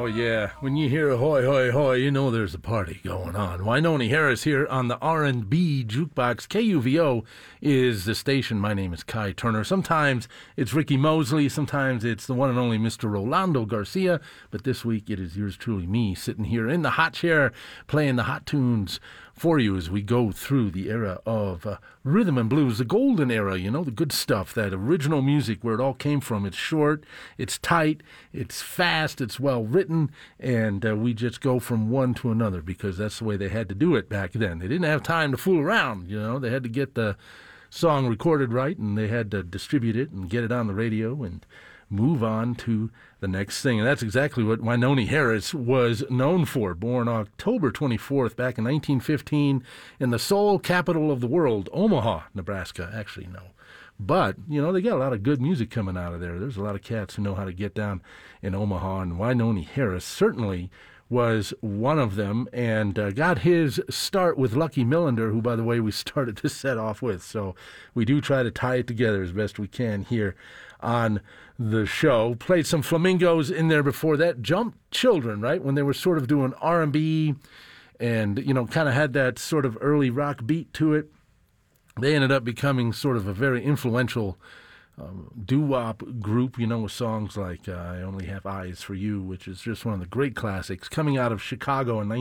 Oh, yeah. When you hear hoy, hoy, hoy, you know there's a party going on. Wynonie Harris here on the R&B Jukebox. KUVO is the station. My name is Kai Turner. Sometimes it's Ricky Mosley. Sometimes it's the one and only Mr. Rolando Garcia. But this week it is yours truly, me, sitting here in the hot chair playing the hot tunes for you as we go through the era of rhythm and blues, the golden era, you know, the good stuff, that original music where it all came from. It's short, it's tight, it's fast, it's well written, and we just go from one to another because that's the way they had to do it back then. They didn't have time to fool around, you know. They had to get the song recorded right, and they had to distribute it and get it on the radio and move on to the next thing. And that's exactly what Wynonie Harris was known for. Born October 24th back in 1915 in the soul capital of the world, Omaha, Nebraska. Actually, no. But, you know, they got a lot of good music coming out of there. There's a lot of cats who know how to get down in Omaha, and Wynonie Harris certainly was one of them, and got his start with Lucky Millinder, who, by the way, we started this set off with. So we do try to tie it together as best we can here on the show. Played some Flamingos in there before that. Jump Children, right, when they were sort of doing R&B and, you know, kind of had that sort of early rock beat to it. They ended up becoming sort of a very influential doo-wop group, you know, with songs like I Only Have Eyes for You, which is just one of the great classics, coming out of Chicago in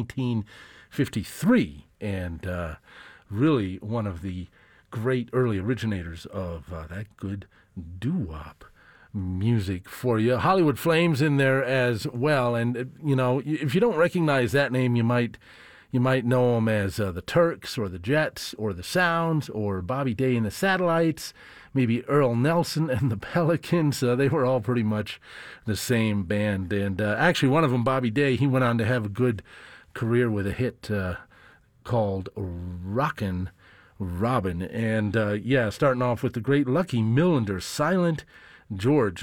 1953, and really one of the great early originators of that good doo-wop music for you. Hollywood Flames in there as well, and, you know, if you don't recognize that name, you might know them as the Turks or the Jets or the Sounds or Bobby Day and the Satellites, maybe Earl Nelson and the Pelicans. They were all pretty much the same band. And actually, one of them, Bobby Day, he went on to have a good career with a hit called Rockin' Robin. And, starting off with the great Lucky Millinder, Silent George,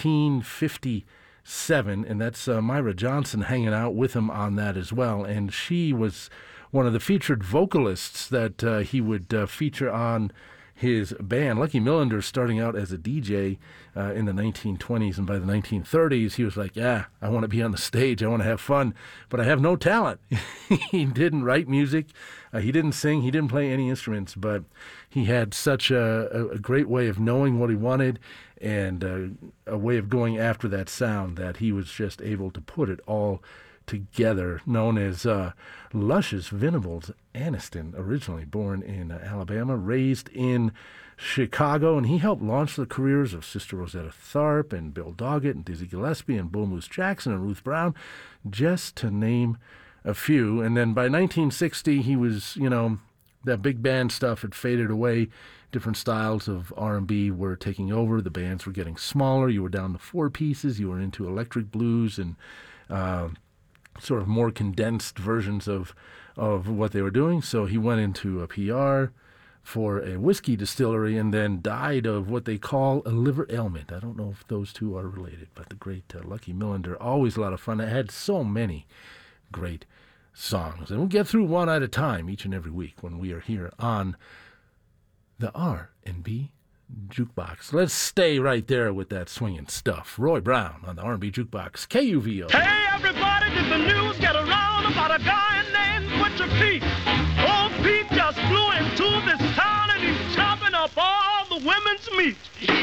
1957, and that's Myra Johnson hanging out with him on that as well. And she was one of the featured vocalists that he would feature on his band. Lucky Millinder starting out as a DJ in the 1920s, and by the 1930s he was like, I want to be on the stage, I want to have fun, but I have no talent. He didn't write music, he didn't sing, he didn't play any instruments, but he had such a great way of knowing what he wanted and a way of going after that sound that he was just able to put it all together, known as Luscious Venables Aniston, originally born in Alabama, raised in Chicago, and he helped launch the careers of Sister Rosetta Tharpe and Bill Doggett and Dizzy Gillespie and Bull Moose Jackson and Ruth Brown, just to name a few. And then by 1960, he was, you know, that big band stuff had faded away. Different styles of R&B were taking over. The bands were getting smaller. You were down to four pieces. You were into electric blues and sort of more condensed versions of what they were doing. So he went into a PR for a whiskey distillery and then died of what they call a liver ailment. I don't know if those two are related, but the great Lucky Millinder, always a lot of fun. It had so many great songs. And we'll get through one at a time each and every week when we are here on the R&B Jukebox. Let's stay right there with that swinging stuff. Roy Brown on the R&B Jukebox, KUVO. Hey, everybody, did the news get around about a guy named Butcher Pete? Old Pete just flew into this town and he's chopping up all the women's meat.